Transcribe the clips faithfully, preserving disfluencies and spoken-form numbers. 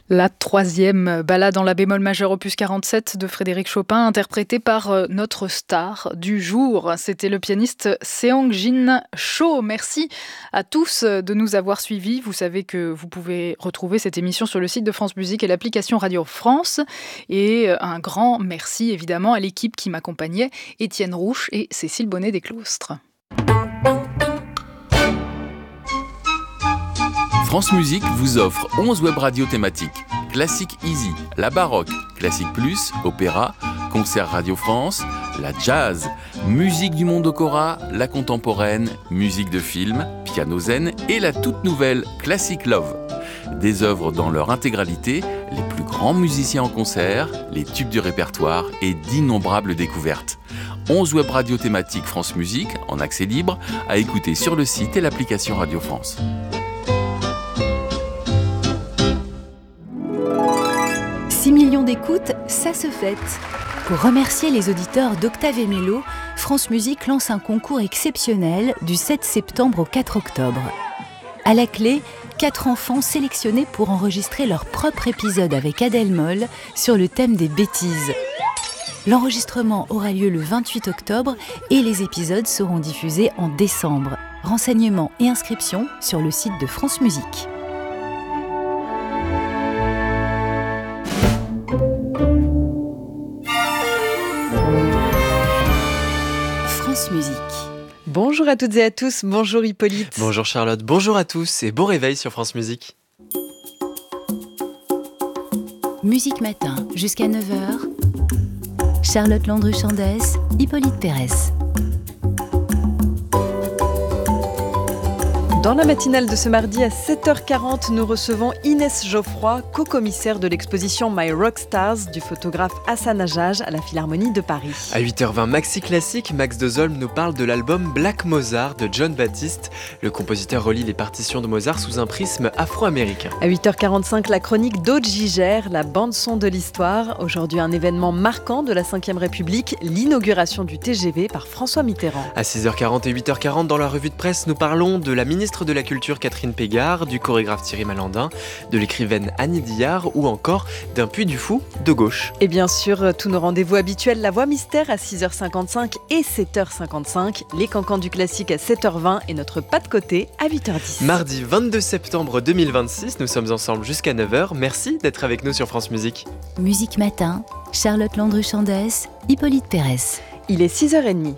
La troisième ballade en la bémol majeur opus quarante-sept de Frédéric Chopin, interprétée par notre star du jour. C'était le pianiste Seong-Jin Cho. Merci à tous de nous avoir suivis. Vous savez que vous pouvez retrouver cette émission sur le site de France Musique et l'application Radio France. Et un grand merci évidemment à l'équipe qui m'accompagnait, Étienne Rouche et Cécile Bonnet-Descloustres. France Musique vous offre onze web radios thématiques. Classique Easy, la baroque, Classique Plus, opéra, concert Radio France, la jazz, musique du monde Okora, la contemporaine, musique de film, piano zen et la toute nouvelle Classic Love. Des œuvres dans leur intégralité, les plus grands musiciens en concert, les tubes du répertoire et d'innombrables découvertes. onze web radios thématiques France Musique, en accès libre, à écouter sur le site et l'application Radio France. six millions d'écoutes, ça se fête. Pour remercier les auditeurs d'Octave et Mélo, France Musique lance un concours exceptionnel du sept septembre au quatre octobre. À la clé, quatre enfants sélectionnés pour enregistrer leur propre épisode avec Adèle Moll sur le thème des bêtises. L'enregistrement aura lieu le vingt-huit octobre et les épisodes seront diffusés en décembre. Renseignements et inscriptions sur le site de France Musique. France Musique. Bonjour à toutes et à tous, bonjour Hippolyte. Bonjour Charlotte, bonjour à tous et bon réveil sur France Musique. Musique Matin jusqu'à neuf heures. Charlotte Landru-Chandès, Hippolyte Pérez. Dans la matinale de ce mardi à sept heures quarante, nous recevons Inès Geoffroy, co-commissaire de l'exposition My Rockstars du photographe Hassan Hajjaj à la Philharmonie de Paris. À huit heures vingt, Maxi Classique, Max de Zolm nous parle de l'album Black Mozart de John Baptiste. Le compositeur relie les partitions de Mozart sous un prisme afro-américain. À huit heures quarante-cinq, la chronique d'Aude Gigère, la bande-son de l'histoire. Aujourd'hui, un événement marquant de la cinquième République, l'inauguration du T G V par François Mitterrand. À six heures quarante et huit heures quarante, dans la revue de presse, nous parlons de la ministre de la Culture Catherine Pégard, du chorégraphe Thierry Malandin, de l'écrivaine Annie Dillard ou encore d'un Puy du Fou de gauche. Et bien sûr, tous nos rendez-vous habituels, la voix mystère à six heures cinquante-cinq et sept heures cinquante-cinq, les cancans du classique à sept heures vingt et notre pas de côté à huit heures dix. Mardi vingt-deux septembre deux mille vingt-six, nous sommes ensemble jusqu'à neuf heures. Merci d'être avec nous sur France Musique. Musique Matin, Charlotte Landru-Chandès, Hippolyte Pérez. Il est six heures trente.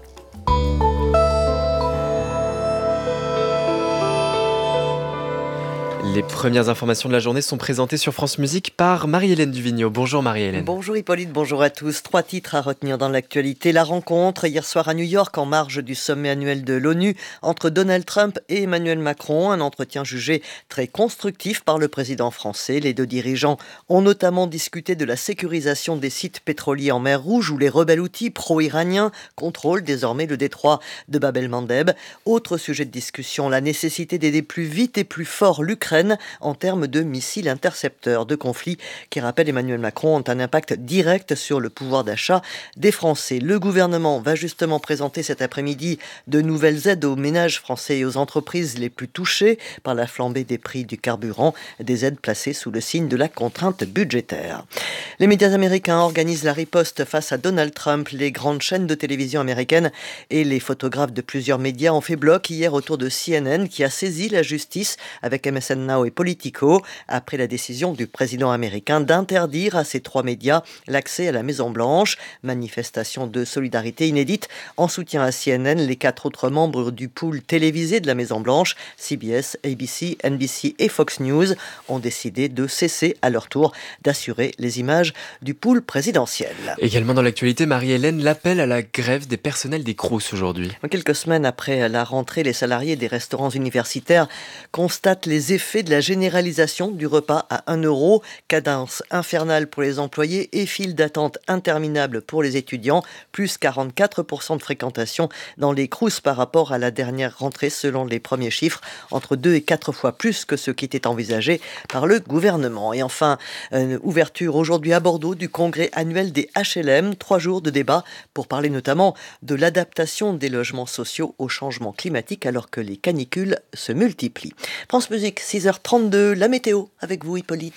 Les premières informations de la journée sont présentées sur France Musique par Marie-Hélène Duvigneau. Bonjour Marie-Hélène. Bonjour Hippolyte, bonjour à tous. Trois titres à retenir dans l'actualité. La rencontre hier soir à New York en marge du sommet annuel de l'ONU entre Donald Trump et Emmanuel Macron. Un entretien jugé très constructif par le président français. Les deux dirigeants ont notamment discuté de la sécurisation des sites pétroliers en mer Rouge où les rebelles houthis pro-iraniens contrôlent désormais le détroit de Bab el-Mandeb. Autre sujet de discussion, la nécessité d'aider plus vite et plus fort l'Ukraine en termes de missiles intercepteurs. Deux conflits qui, rappellent Emmanuel Macron, ont un impact direct sur le pouvoir d'achat des Français. Le gouvernement va justement présenter cet après-midi de nouvelles aides aux ménages français et aux entreprises les plus touchées par la flambée des prix du carburant, des aides placées sous le signe de la contrainte budgétaire. Les médias américains organisent la riposte face à Donald Trump. Les grandes chaînes de télévision américaines et les photographes de plusieurs médias ont fait bloc hier autour de C N N qui a saisi la justice avec M S N Now et Politico après la décision du président américain d'interdire à ces trois médias l'accès à la Maison-Blanche. Manifestation de solidarité inédite en soutien à C N N. Les quatre autres membres du pool télévisé de la Maison-Blanche, C B S, A B C, N B C et Fox News, ont décidé de cesser à leur tour d'assurer les images du pool présidentiel. Également dans l'actualité, Marie-Hélène, l'appel à la grève des personnels des Crous aujourd'hui. Quelques semaines après la rentrée, les salariés des restaurants universitaires constatent les effets de la généralisation du repas à un euro, cadence infernale pour les employés et file d'attente interminable pour les étudiants, plus quarante-quatre pour cent de fréquentation dans les Crous par rapport à la dernière rentrée selon les premiers chiffres, entre deux et quatre fois plus que ce qui était envisagé par le gouvernement. Et enfin, une ouverture aujourd'hui à Bordeaux du congrès annuel des H L M, trois jours de débat pour parler notamment de l'adaptation des logements sociaux au changement climatique alors que les canicules se multiplient. France Musique, six heures trente-deux, la météo avec vous Hippolyte.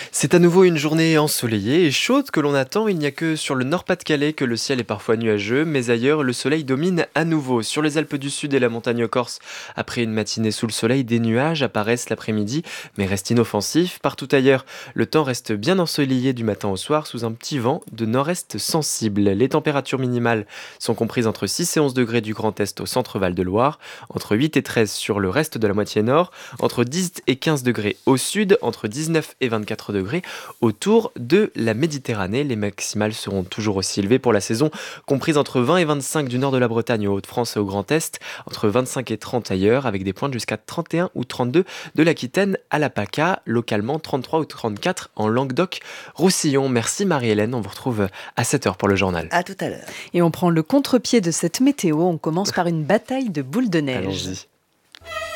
C'est à nouveau une journée ensoleillée et chaude que l'on attend. Il n'y a que sur le Nord-Pas-de-Calais que le ciel est parfois nuageux, mais ailleurs le soleil domine à nouveau. Sur les Alpes du Sud et la montagne corse, après une matinée sous le soleil, des nuages apparaissent l'après-midi, mais restent inoffensifs. Partout ailleurs, le temps reste bien ensoleillé du matin au soir sous un petit vent de nord-est sensible. Les températures minimales sont comprises entre six et onze degrés du Grand Est au centre Val-de-Loire, entre huit et treize sur le reste de la moitié nord, entre dix et quinze degrés au sud, entre dix-neuf et vingt-quatre degrés autour de la Méditerranée. Les maximales seront toujours aussi élevées pour la saison, comprise entre vingt et vingt-cinq du nord de la Bretagne aux Hauts-de-France et au Grand Est, entre vingt-cinq et trente ailleurs, avec des pointes jusqu'à trente et un ou trente-deux de l'Aquitaine à la PACA, localement trente-trois ou trente-quatre en Languedoc-Roussillon. Merci Marie-Hélène, on vous retrouve à sept heures pour le journal. À tout à l'heure. Et on prend le contre-pied de cette météo, on commence par une bataille de boules de neige. Allons-y.